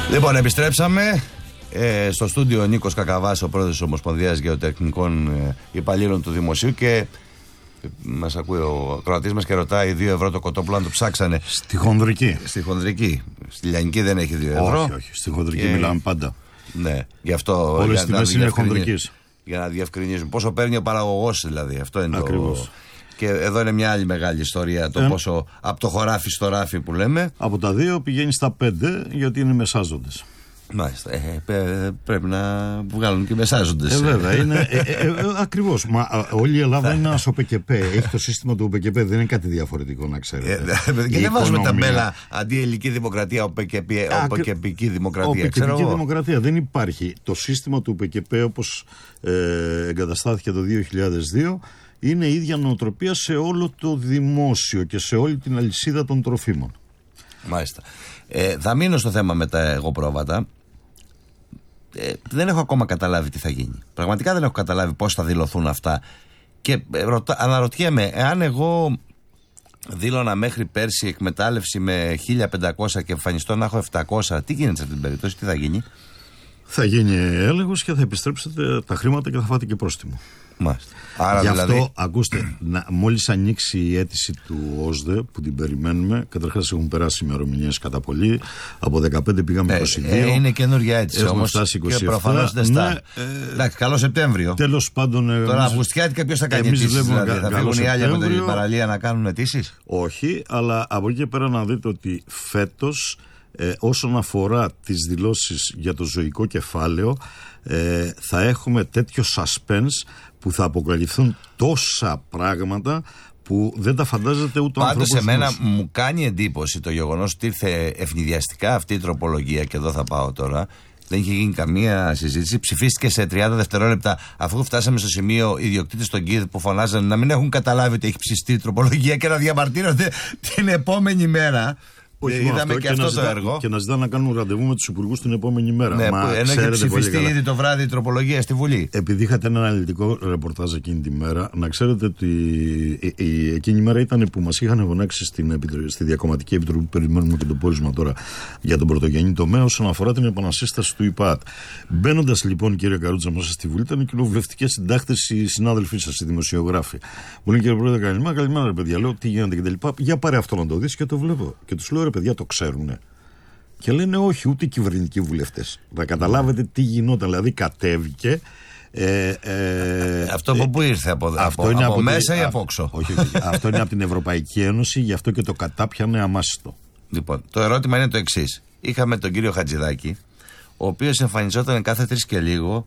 Λοιπόν, επιστρέψαμε. Στο στούντιο Νίκος Κακαβάς, ο πρόεδρος της Ομοσπονδίας Γεωτεχνικών Υπαλλήλων του Δημοσίου, και μας ακούει ο Κροατής μας και ρωτάει 2 ευρώ το κοτόπουλο αν το ψάξανε. Στη χονδρική. Στη χονδρική. Στη λιανική δεν έχει 2 ευρώ. Όχι, όχι. Στη χονδρική μιλάμε πάντα. Ναι, γι' αυτό. Όλες τις τιμές είναι χονδρικής. Για να διευκρινίζουμε. Πόσο παίρνει ο παραγωγός δηλαδή. Αυτό είναι ακριβώς. το. Και εδώ είναι μια άλλη μεγάλη ιστορία. Το πόσο από το χωράφι στο ράφι που λέμε. Από τα 2 πηγαίνει στα 5 γιατί είναι μεσάζοντες. Μάλιστα. Πρέπει να βγάλουν και μεσάζοντες. Βέβαια, είναι. Ακριβώς. Μα όλη η Ελλάδα είναι ένας ΟΠΚΠ. Έχει το σύστημα του ΟΠΚΠ, δεν είναι κάτι διαφορετικό, να ξέρετε. Και δεν βάζουμε ταμπέλα αντί ελληνική δημοκρατία, ΟΠΚΠική δημοκρατία. ΟΠΚΠική δημοκρατία δεν υπάρχει. Το σύστημα του ΟΠΚΠ, όπως εγκαταστάθηκε το 2002, είναι η ίδια νοοτροπία σε όλο το δημόσιο και σε όλη την αλυσίδα των τροφίμων. Μάλιστα. Θα μείνω στο θέμα με τα εγώ πρόβατα. Δεν έχω ακόμα καταλάβει τι θα γίνει. Πραγματικά δεν έχω καταλάβει πώς θα δηλωθούν αυτά. Και αναρωτιέμαι, εάν εγώ δήλωνα μέχρι πέρσι εκμετάλλευση με 1.500 και εμφανιστώ να έχω 700, τι γίνεται σε αυτή την περίπτωση, τι θα γίνει? Θα γίνει έλεγχος και θα επιστρέψετε τα χρήματα και θα φάτε και πρόστιμο. Μάλιστα. Άρα γι' δηλαδή... αυτό, ακούστε, μόλις ανοίξει η αίτηση του ΟΣΔΕ που την περιμένουμε, καταρχάς έχουν περάσει ημερομηνίες κατά πολύ, από 15 πήγαμε 22. Είναι καινούργια αίτηση όμως και προφανώς δεν στα... Εντάξει, καλό Σεπτέμβριο. Τέλος πάντων... Τώρα Αυγουστιάτικα ποιος θα κάνει αιτήσεις, δηλαδή θα φύγουν οι άλλοι από την παραλία να κάνουν αιτήσεις? Όχι, αλλά από εκεί και πέρα να δείτε ότι φέτος, όσον αφορά τις δηλώσεις για το ζωικό κεφάλαιο, θα έχουμε τέτοιο suspense που θα αποκαλυφθούν τόσα πράγματα που δεν τα φαντάζεται ούτε ο άνθρωπος. Πάντως εμένα μου κάνει εντύπωση το γεγονός ότι ήρθε ευνηδιαστικά αυτή η τροπολογία, και εδώ θα πάω τώρα. Δεν είχε γίνει καμία συζήτηση. Ψηφίστηκε σε 30 δευτερόλεπτα, αφού φτάσαμε στο σημείο οι ιδιοκτήτες των ΚΙΔ που φωνάζανε να μην έχουν καταλάβει ότι έχει ψηστεί η τροπολογία και να διαμαρτύρονται την επόμενη μέρα. Είδαμε και αυτό το έργο. Και να ζητάνε να κάνουν ραντεβού με τους υπουργούς την επόμενη μέρα. Ναι, ενώ είχε ψηφιστεί ήδη το βράδυ η τροπολογία στη Βουλή. Επειδή είχατε ένα αναλυτικό ρεπορτάζ εκείνη τη μέρα, να ξέρετε ότι εκείνη η μέρα ήταν που μας είχαν φωνάξει στη Διακομματική Επιτροπή που περιμένουμε και το πόρισμα τώρα για τον πρωτογενή τομέα όσον αφορά την επανασύσταση του ΙΠΑΤ. Μπαίνοντας λοιπόν, κύριε Καρούτσα, μέσα στη Βουλή, ήταν οι κοινοβουλευτικές συντάκτες, οι συνάδελφοί σας, οι δημοσιογράφοι. Μου λένε, κύριε Πρόεδρε, καλημέρα, ρε παιδιά, λέω τι γίνεται κτλ. Για πάρε αυτό να το δεις, και το βλέπω. Και τους λέω, ρε παιδιά, το ξέρουνε? Και λένε όχι, ούτε οι κυβερνητικοί βουλευτές. Να καταλάβετε τι γινόταν. Δηλαδή κατέβηκε. Αυτό από πού ήρθε? Από μέσα ή από όξω? Όχι, αυτό είναι από την Ευρωπαϊκή Ένωση, γι' αυτό και το κατάπιανε αμάσιστο. Λοιπόν, το ερώτημα είναι το εξής. Είχαμε τον κύριο Χατζηδάκη, ο οποίος εμφανιζόταν κάθε 3 και λίγο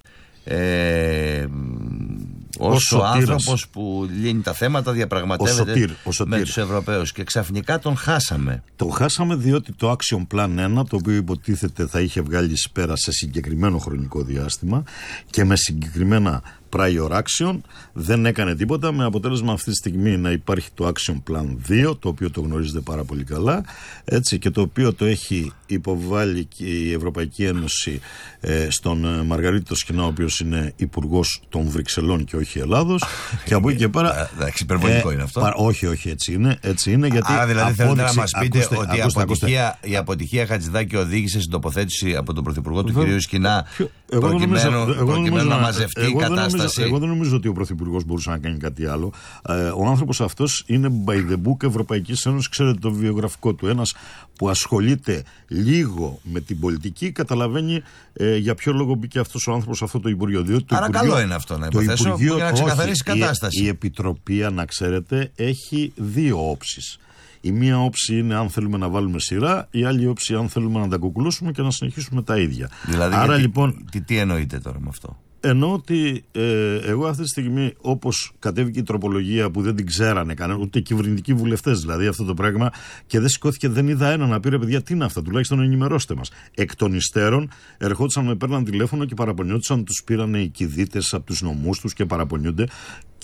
ως ο άνθρωπος που λύνει τα θέματα, διαπραγματεύεται με τους Ευρωπαίους, και ξαφνικά τον χάσαμε. Το χάσαμε διότι το Action Plan 1, το οποίο υποτίθεται θα είχε βγάλει εις πέρα σε συγκεκριμένο χρονικό διάστημα και με συγκεκριμένα prior action, δεν έκανε τίποτα, με αποτέλεσμα αυτή τη στιγμή να υπάρχει το Action Plan 2, το οποίο το γνωρίζετε πάρα πολύ καλά, έτσι, και το οποίο το έχει υποβάλει και η Ευρωπαϊκή Ένωση στον Μαργαρίτο Σκινά, ο οποίος είναι υπουργός των Βρυξελών και όχι Ελλάδος. Και από εκεί και πέρα. Εντάξει, υπερβολικό είναι αυτό. Όχι, έτσι είναι. Γιατί άρα δηλαδή θέλετε να μας πείτε ότι η αποτυχία Χατζηδάκη οδήγησε στην τοποθέτηση από τον Πρωθυπουργό του κυρίου Σκινά προκειμένου να μαζευτεί η κατάσταση. Εγώ δεν νομίζω ότι ο Πρωθυπουργός μπορούσε να κάνει κάτι άλλο. Ο άνθρωπος αυτός είναι by the book Ευρωπαϊκής Ένωσης, ξέρετε το βιογραφικό του. Ένας που ασχολείται λίγο με την πολιτική, καταλαβαίνει για ποιο λόγο μπήκε αυτός ο άνθρωπος σε αυτό το Υπουργείο. Άρα καλό είναι αυτό να υποθέσω, για να ξεκαθαρίσει η κατάσταση. Η Επιτροπή, να ξέρετε, έχει 2 όψεις. Η μία όψη είναι αν θέλουμε να βάλουμε σειρά, η άλλη όψη αν θέλουμε να τα κουκουλώσουμε και να συνεχίσουμε τα ίδια. Δηλαδή, άρα, λοιπόν, τι εννοείτε τώρα με αυτό? Εννοώ ότι εγώ αυτή τη στιγμή, όπως κατέβηκε η τροπολογία που δεν την ξέρανε κανένα, ούτε οι κυβερνητικοί βουλευτές δηλαδή αυτό το πράγμα, και δεν σηκώθηκε, δεν είδα ένα να πει, ρε παιδιά, τι είναι αυτά, τουλάχιστον ενημερώστε μας. Εκ των υστέρων ερχόντουσαν, με παίρναν τηλέφωνο και παραπονιόντουσαν, τους πήρανε οι κηδίτες από τους νομούς τους και παραπονιούνται.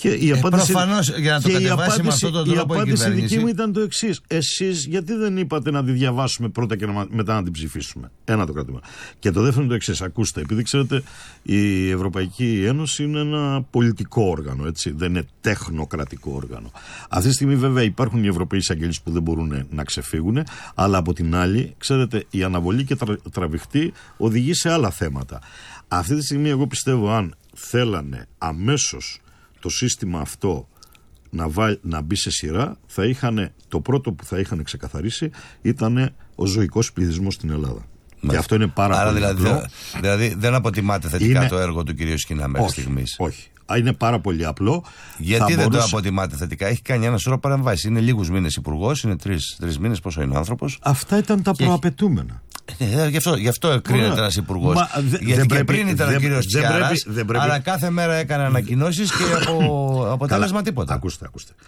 Και η απάντηση, προφανώς για να το κατεβάσει με αυτόν τον τρόπο η απάντηση κυβέρνηση. δική μου ήταν το εξής. Εσείς γιατί δεν είπατε να τη διαβάσουμε πρώτα και μετά να την ψηφίσουμε? Ένα το κρατήμα. Και το δεύτερο είναι το εξής. Ακούστε, επειδή ξέρετε η Ευρωπαϊκή Ένωση είναι ένα πολιτικό όργανο, έτσι, δεν είναι τεχνοκρατικό όργανο. Αυτή τη στιγμή βέβαια υπάρχουν οι Ευρωπαίοι εισαγγελείς που δεν μπορούν να ξεφύγουν, αλλά από την άλλη, ξέρετε, η αναβολή και τραβηχτή οδηγεί σε άλλα θέματα. Αυτή τη στιγμή εγώ πιστεύω αν θέλανε αμέσως το σύστημα αυτό να μπει σε σειρά, θα είχαν, το πρώτο που θα είχαν ξεκαθαρίσει ήταν ο ζωικός πληθυσμός στην Ελλάδα. Και αυτό είναι πάρα πολύ απλό. Δηλαδή δεν αποτιμάτε θετικά το έργο του κ. Σκίνα μέχρι στιγμής? Όχι. Είναι πάρα πολύ απλό. Γιατί δεν το αποτιμάτε θετικά? Έχει κάνει ένα σωρό παρεμβάσεις. Είναι λίγους μήνες υπουργός, είναι τρεις μήνες πόσο είναι ο άνθρωπος. Αυτά ήταν τα προαπαιτούμενα. Γι' αυτό κρίνεται ένας υπουργός. Γιατί και πριν ήταν ο κύριος Τσιάρας, αλλά κάθε μέρα έκανε ανακοινώσεις και αποτέλεσμα τίποτα. Ακούστε.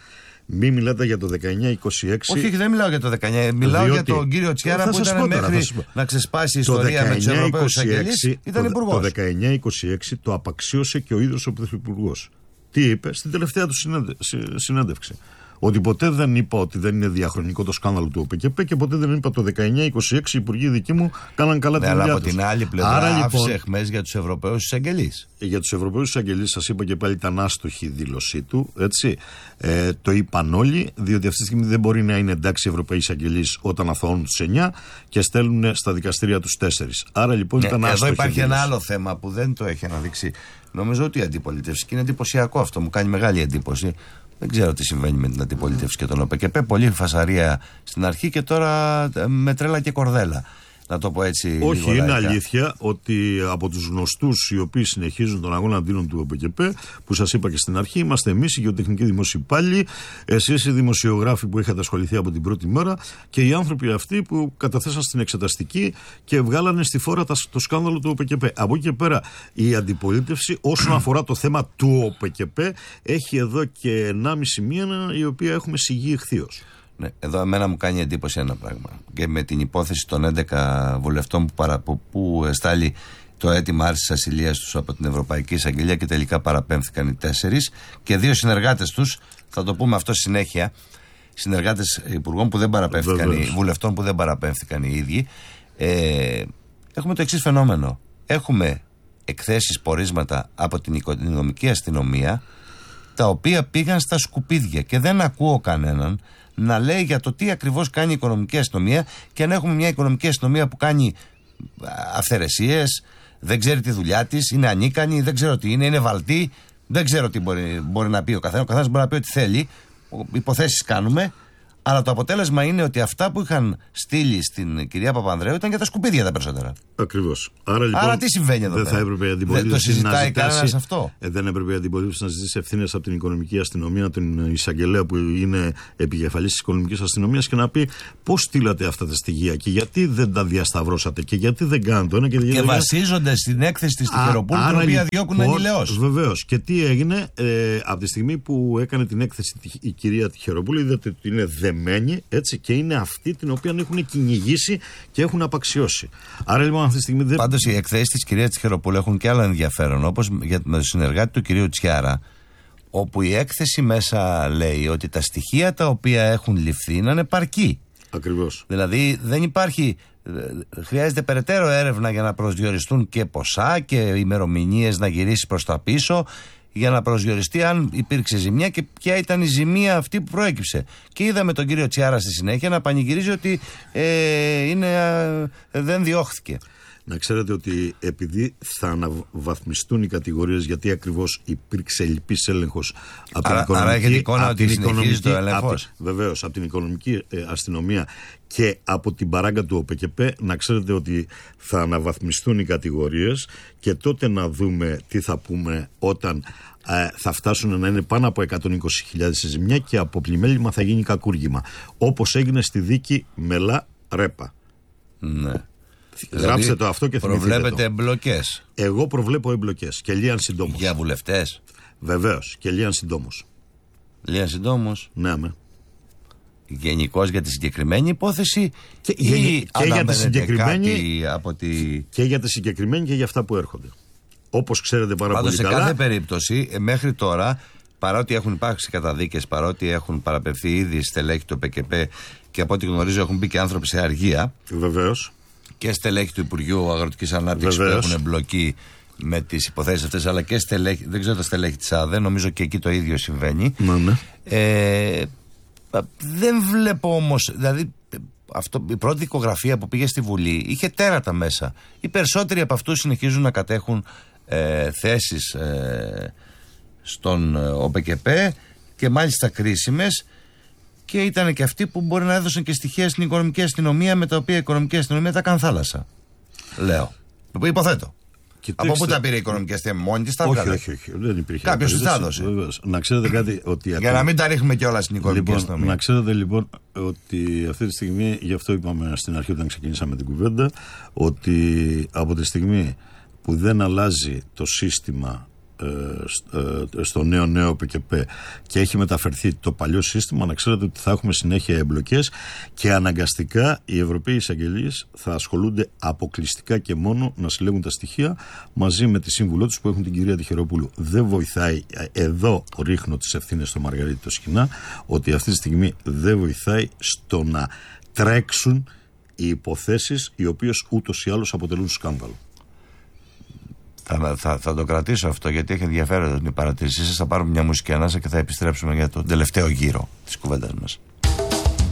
Μην μιλάτε για το 19-26. Όχι, δεν μιλάω για το 19. Μιλάω για τον κύριο Τσιάρα που ήταν μέχρι να ξεσπάσει η ιστορία με τους Ευρωπαίους εισαγγελείς. Ήταν υπουργός. Το 19-26 το απαξίωσε και ο ίδιος ο πρωθυπουργός. Τι είπε στην τελευταία του συνέντευξη? Ότι ποτέ δεν είπα ότι δεν είναι διαχρονικό το σκάνδαλο του ΟΠΚΠ και ποτέ δεν είπα το 19-26 οι υπουργοί δικοί μου κάναν καλά τη δουλειά τους. Αλλά από την άλλη πλευρά άφησε εχμές για τους Ευρωπαίους εισαγγελείς. Για τους Ευρωπαίους εισαγγελείς, σας είπα και πάλι, ήταν άστοχη η δήλωσή του. Έτσι. Το είπαν όλοι, διότι αυτή τη στιγμή δεν μπορεί να είναι εντάξει οι Ευρωπαίοι εισαγγελείς όταν αθωώνουν τους 9 και στέλνουν στα δικαστήρια τους 4. Άρα λοιπόν ήταν άστοχη. Εδώ υπάρχει ένα άλλο θέμα που δεν το έχει αναδείξει. Νομίζω ότι η αντιπολίτευση, και είναι εντυπωσιακό αυτό, μου κάνει μεγάλη εντύπωση. Δεν ξέρω τι συμβαίνει με την αντιπολίτευση και τον ΟΠΚΠ. Πολύ φασαρία στην αρχή και τώρα με τρέλα και κορδέλα. Να το πω έτσι. Όχι, είναι αλήθεια ότι από τους γνωστούς οι οποίοι συνεχίζουν τον αγώνα αντίον του ΟΠΚΠ, που σας είπα και στην αρχή, είμαστε εμείς οι γεωτεχνικοί δημόσιοι υπάλληλοι, εσείς οι δημοσιογράφοι που είχατε ασχοληθεί από την πρώτη μέρα και οι άνθρωποι αυτοί που καταθέσαν στην εξεταστική και βγάλανε στη φόρα το σκάνδαλο του ΟΠΚΠ. Από εκεί και πέρα η αντιπολίτευση όσον αφορά το θέμα του ΟΠΚΠ έχει εδώ και 1,5 μήνα η οποία έχουμε σιγεί εχθείως. Ναι, εδώ εμένα μου κάνει εντύπωση ένα πράγμα. Και με την υπόθεση των 11 βουλευτών που εστάλει το αίτημα άρσης ασυλίας τους από την Ευρωπαϊκή Εισαγγελία και τελικά παραπέμφθηκαν οι 4 και 2 συνεργάτες τους, θα το πούμε αυτό συνέχεια, συνεργάτες υπουργών που δεν παραπέμφθηκαν, βουλευτών που δεν παραπέμφθηκαν οι ίδιοι. Έχουμε το εξής φαινόμενο. Έχουμε εκθέσεις, πορίσματα από την οικονομική αστυνομία τα οποία πήγαν στα σκουπίδια και δεν ακούω κανέναν να λέει για το τι ακριβώς κάνει η οικονομική αστυνομία, και να έχουμε μια οικονομική αστυνομία που κάνει αυθαιρεσίες, δεν ξέρει τη δουλειά της, είναι ανίκανη, δεν ξέρω τι είναι βαλτή, δεν ξέρω τι μπορεί να πει ο καθένας. Ο καθένας μπορεί να πει ό,τι θέλει, υποθέσεις κάνουμε, αλλά το αποτέλεσμα είναι ότι αυτά που είχαν στείλει στην κυρία Παπανδρέου ήταν για τα σκουπίδια τα περισσότερα. Ακριβώς. Άρα τι συμβαίνει εδώ? Δεν θα έπρεπε η αντιπολίτευση να ζητήσει αυτό. Δεν έπρεπε η αντιπολίτευση να ζητήσει ευθύνες από την οικονομική αστυνομία, την εισαγγελέα που είναι επικεφαλής της οικονομικής αστυνομίας, και να πει πώς στείλατε αυτά τα στοιχεία και γιατί δεν τα διασταυρώσατε και γιατί δεν κάνουν το ένα και και βασίζονται στην έκθεση της Τυχεροπούλου, την οποία διώκουν ανηλαιώς. Βεβαίως. Και τι έγινε από τη στιγμή που έκανε την έκθεση η κυρία Τυχεροπούλου, είδατε ότι είναι δεμένη, έτσι, και είναι αυτή την οποία έχουν κυνηγήσει και έχουν απαξιώσει. Άρα λοιπόν αυτή τη στιγμή δεν. Πάντως οι εκθέσεις της κυρίας Τυχεροπούλου έχουν και άλλο ενδιαφέρον, όπως με τον συνεργάτη του κυρίου Τσιάρα, όπου η έκθεση μέσα λέει ότι τα στοιχεία τα οποία έχουν ληφθεί είναι ανεπαρκή. Ακριβώς. Δηλαδή δεν υπάρχει. Χρειάζεται περαιτέρω έρευνα για να προσδιοριστούν και ποσά και ημερομηνίες να γυρίσει προς τα πίσω, για να προσδιοριστεί αν υπήρξε ζημιά και ποια ήταν η ζημία αυτή που προέκυψε. Και είδαμε τον κύριο Τσιάρα στη συνέχεια να πανηγυρίζει ότι δεν διώχθηκε. Να ξέρετε ότι επειδή θα αναβαθμιστούν οι κατηγορίες, γιατί ακριβώς υπήρξε ελλειπής έλεγχος από την οικονομική, άρα έχετε εικόνα ότι συνεχίζει το έλεγχος. Βεβαίως, από την οικονομική αστυνομία και από την παράγκα του ΟΠΚΠ, να ξέρετε ότι θα αναβαθμιστούν οι κατηγορίες και τότε να δούμε τι θα πούμε όταν θα φτάσουν να είναι πάνω από 120.000 ζημιά και από πλημέλημα θα γίνει κακούργημα. Όπως έγινε στη δίκη Μελά Ρέπα. Ναι. Γράψτε δηλαδή, το αυτό και θυμηθείτε. Προβλέπετε εμπλοκές? Εγώ προβλέπω εμπλοκές και λίαν συντόμως. Για βουλευτές? Βεβαίως, και λίαν συντόμως. Λίαν συντόμως. Ναι, με. Γενικώς για τη συγκεκριμένη υπόθεση και για τη συγκεκριμένη και για τη συγκεκριμένη και για αυτά που έρχονται. Όπως ξέρετε πάρα πάντως πολύ καλά. Σε κάθε περίπτωση μέχρι τώρα παρότι έχουν υπάρξει καταδίκες, παρότι έχουν παραπευθεί ήδη στελέχη του ΠΚΠ και από ό,τι γνωρίζω έχουν μπει και άνθρωποι σε αργία. Βεβαίως. Και στελέχη του Υπουργείου Αγροτικής Ανάπτυξης που έχουν εμπλοκή με τις υποθέσεις αυτές, αλλά και στελέχη, δεν ξέρω τα στελέχη της ΑΔΕ, νομίζω και εκεί το ίδιο συμβαίνει. Ναι. Δεν βλέπω όμως, δηλαδή η πρώτη δικογραφία που πήγε στη Βουλή είχε τέρατα μέσα. Οι περισσότεροι από αυτούς συνεχίζουν να κατέχουν θέσεις στον ΟΠΚΠ και μάλιστα κρίσιμες, και ήταν και αυτοί που μπορεί να έδωσαν και στοιχεία στην οικονομική αστυνομία, με τα οποία η οικονομική αστυνομία τα έκανε θάλασσα. Λέω. Υποθέτω. Κοιτάξτε, από πού τα πήρε η οικονομική αστυνομία? Μόνη της τα βγάλε? Όχι, δεν υπήρχε. Κάποιος της τα έδωσε. Να ξέρετε κάτι, ότι για να μην τα ρίχνουμε κιόλα στην οικονομική αστυνομία. Να ξέρετε λοιπόν ότι αυτή τη στιγμή, γι' αυτό είπαμε στην αρχή όταν ξεκινήσαμε την κουβέντα, ότι από τη στιγμή που δεν αλλάζει το σύστημα στο νέο ΠΚΠ και έχει μεταφερθεί το παλιό σύστημα, να ξέρετε ότι θα έχουμε συνέχεια εμπλοκές και αναγκαστικά οι Ευρωπαίοι εισαγγελίες θα ασχολούνται αποκλειστικά και μόνο να συλλέγουν τα στοιχεία μαζί με τη σύμβουλό τους που έχουν την κυρία Τυχερόπουλου. Δεν βοηθάει, εδώ ρίχνω τις ευθύνες στο Μαργαρίτη το Σκηνά, ότι αυτή τη στιγμή δεν βοηθάει στο να τρέξουν οι υποθέσεις οι οποίες ούτως ή άλλως αποτελούν σκάνδαλο. Θα το κρατήσω αυτό, γιατί έχει ενδιαφέρον η παρατήρησή σας. Θα πάρουμε μια μουσική ανάσα και θα επιστρέψουμε για τον τελευταίο γύρο της κουβέντας μας.